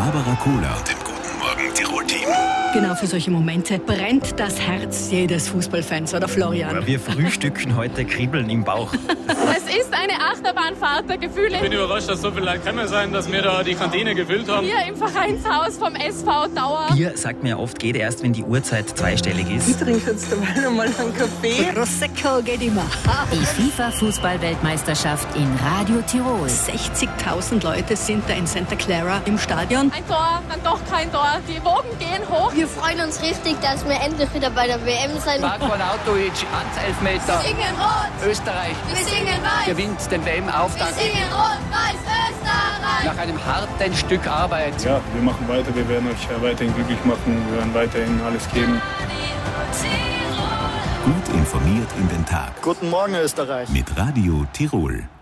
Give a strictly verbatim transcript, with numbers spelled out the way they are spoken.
Barbara Kohler und dem Guten Morgen Tirol-Team. Genau für solche Momente brennt das Herz jedes Fußballfans, oder Florian? Wir frühstücken heute Kribbeln im Bauch. Es ist eine Achterbahnfahrt der Gefühle. Ich bin überrascht, dass so viele Leute gekommen sind, dass wir da die Kantine gefüllt haben. Hier im Vereinshaus vom S V Dauer. Bier, sagt mir ja oft, geht erst, wenn die Uhrzeit zweistellig ist. Ich trinke jetzt dabei nochmal einen Kaffee. Prosecco geht immer. Die FIFA-Fußball-Weltmeisterschaft in Radio Tirol. sechzigtausend Leute sind da in Santa Clara im Stadion. Ein Tor, dann doch kein Tor. Die Wogen gehen hoch. Wir freuen uns richtig, dass wir endlich wieder bei der W M sind. Marko Arnautovic, Handelfmeter. Wir singen rot. Österreich Wir singen weiß. gewinnt den W M-Auftakt. Wir singen rot-weiß Österreich. Nach einem harten Stück Arbeit. Ja, wir machen weiter, wir werden euch weiterhin glücklich machen, wir werden weiterhin alles geben. Gut informiert in den Tag. Guten Morgen, Österreich. Mit Radio Tirol.